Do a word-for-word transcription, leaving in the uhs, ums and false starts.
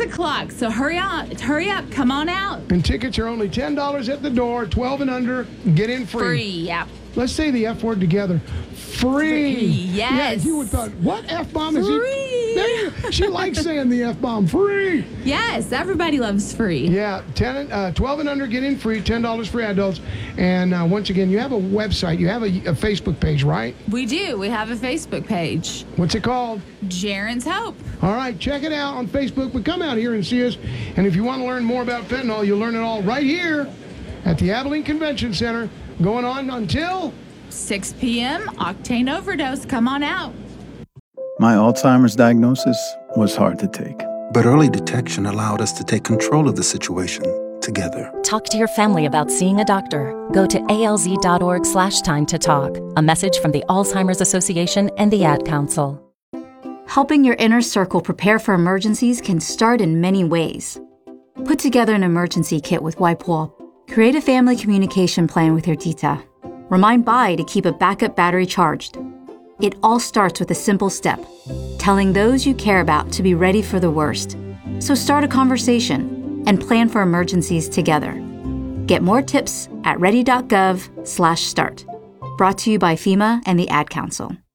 o'clock. So hurry on, hurry up, come on out. And tickets are only ten dollars at the door, twelve and under, get in free. Free, yeah. Let's say the F word together. Free. Free, yes. Yeah, you would thought, what F-bomb is he? Free. There you go. She likes saying the F-bomb. Free. Yes, everybody loves free. Yeah, ten, uh, twelve and under, get in free, ten dollars for adults. And uh, once again, you have a website, you have a, a Facebook page, right? We do. We have a Facebook page. What's it called? Jaren's Hope. All right, check it out on Facebook, but come out here and see us. And if you want to learn more about fentanyl, you'll learn it all right here at the Abilene Convention Center, going on until six p.m., Octane Overdose. Come on out. My Alzheimer's diagnosis was hard to take. But early detection allowed us to take control of the situation together. Talk to your family about seeing a doctor. Go to alz.org slash time to talk. A message from the Alzheimer's Association and the Ad Council. Helping your inner circle prepare for emergencies can start in many ways. Put together an emergency kit with WIPEWALL. Create a family communication plan with your tita. Remind Bai to keep a backup battery charged. It all starts with a simple step, telling those you care about to be ready for the worst. So start a conversation and plan for emergencies together. Get more tips at ready.gov slash start. Brought to you by FEMA and the Ad Council.